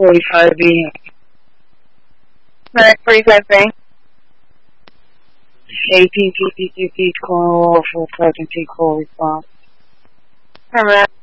9:45 a.m. 9:45 APPPP call for present call response. Affirmative.